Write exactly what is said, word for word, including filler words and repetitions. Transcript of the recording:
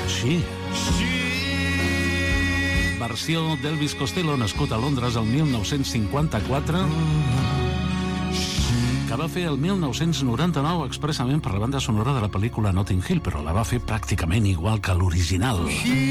She. Versió d'Elvis Costello, nascut a Londres el mil nou-cents cinquanta-quatre, que va fer el mil nou-cents noranta-nou expressament per la banda sonora de la pel·lícula Notting Hill, però la va fer pràcticament igual que l'original.